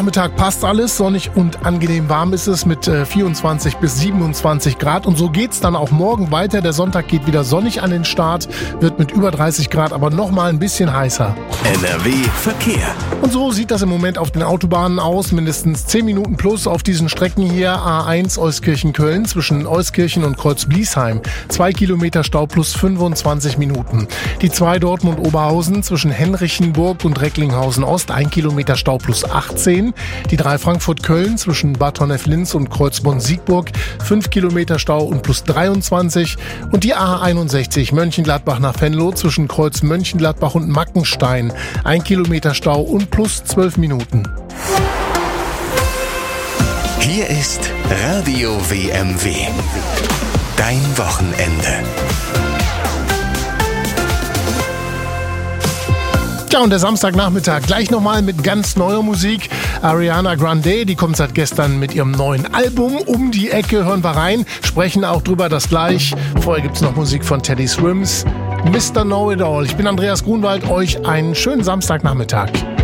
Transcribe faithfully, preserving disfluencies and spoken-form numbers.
Mittag passt alles, sonnig und angenehm warm ist es mit äh, vierundzwanzig bis siebenundzwanzig Grad und so geht's dann auch morgen weiter. Der Sonntag geht wieder sonnig an den Start, wird mit über dreißig Grad aber nochmal ein bisschen heißer. N R W Verkehr. Und so sieht das im Moment auf den Autobahnen aus, mindestens zehn Minuten plus auf diesen Strecken hier. A eins Euskirchen-Köln zwischen Euskirchen und Kreuz-Bliesheim, zwei Kilometer Stau plus fünfundzwanzig Minuten. Die zwei Dortmund-Oberhausen zwischen Henrichenburg und Recklinghausen-Ost, ein Kilometer Stau plus achtzehn. Die drei Frankfurt-Köln zwischen Bad Honnef-Linz und Kreuzborn-Siegburg, fünf Kilometer Stau und plus dreiundzwanzig. Und die A einundsechzig Mönchengladbach nach Venlo zwischen Kreuz Mönchengladbach und Mackenstein, ein Kilometer Stau und plus zwölf Minuten. Hier ist Radio W M W. Dein Wochenende. Ja, und der Samstagnachmittag gleich nochmal mit ganz neuer Musik. Ariana Grande, die kommt seit gestern mit ihrem neuen Album um die Ecke. Hören wir rein, sprechen auch drüber das gleich. Vorher gibt's noch Musik von Teddy Swims, Mister Know It All. Ich bin Andreas Grunwald, euch einen schönen Samstagnachmittag.